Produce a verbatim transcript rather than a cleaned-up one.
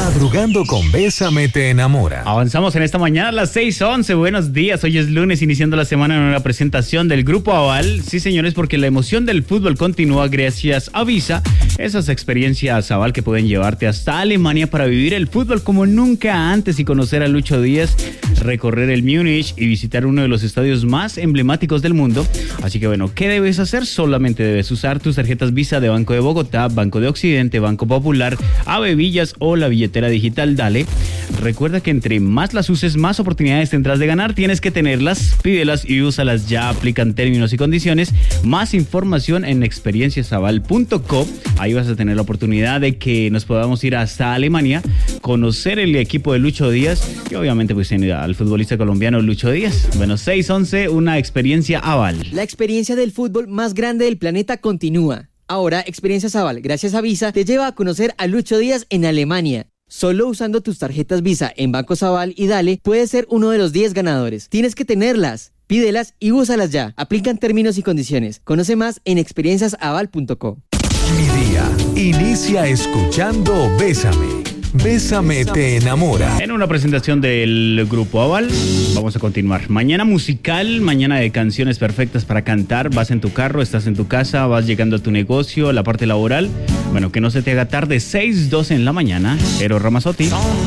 Madrugando con Bésame te enamora. Avanzamos en esta mañana a las seis once. Buenos días. Hoy es lunes, iniciando la semana en una presentación del Grupo Aval. Sí, señores, porque la emoción del fútbol continúa gracias a Visa. Esas experiencias Aval que pueden llevarte hasta Alemania para vivir el fútbol como nunca antes y conocer a Lucho Díaz, recorrer el Múnich y visitar uno de los estadios más emblemáticos del mundo. Así que bueno, ¿qué debes hacer? Solamente debes usar tus tarjetas Visa de Banco de Bogotá, Banco de Occidente, Banco Popular, Ave Villas o la billetera digital Dale. Recuerda que entre más las uses, más oportunidades tendrás de ganar. Tienes que tenerlas, pídelas y úsalas ya. Aplican términos y condiciones. Más información en experiencias aval punto co. Ahí vas a tener la oportunidad de que nos podamos ir hasta Alemania, conocer el equipo de Lucho Díaz y obviamente pues al futbolista colombiano Lucho Díaz. Bueno, seis once, una experiencia Aval. La experiencia del fútbol más grande del planeta continúa. Ahora, Experiencias Aval, gracias a Visa, te lleva a conocer a Lucho Díaz en Alemania. Solo usando tus tarjetas Visa en Bancos Aval y Dale, puedes ser uno de los diez ganadores. Tienes que tenerlas, pídelas y úsalas ya. Aplican términos y condiciones. Conoce más en experiencias aval punto co. Mi día inicia escuchando Bésame. Bésame te enamora. En una presentación del Grupo Aval, vamos a continuar. Mañana musical, mañana de canciones perfectas para cantar. Vas en tu carro, estás en tu casa, vas llegando a tu negocio, la parte laboral. Bueno, que no se te haga tarde, seis doce en la mañana. Eros Ramazzotti.